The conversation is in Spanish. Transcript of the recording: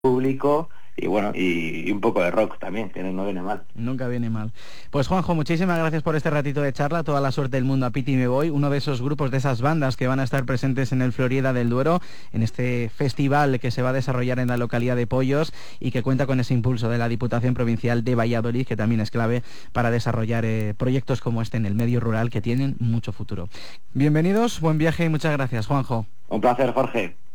público y bueno, y un poco de rock también, que no viene mal. Nunca viene mal. Pues Juanjo, muchísimas gracias por este ratito de charla, toda la suerte del mundo a Piti Me Voy, uno de esos grupos, de esas bandas que van a estar presentes en el Florida del Duero, en este festival que se va a desarrollar en la localidad de Poyos y que cuenta con ese impulso de la Diputación Provincial de Valladolid, que también es clave para desarrollar proyectos como este en el medio rural que tienen mucho futuro. Bienvenidos, buen viaje y muchas gracias, Juanjo. Un placer, Jorge.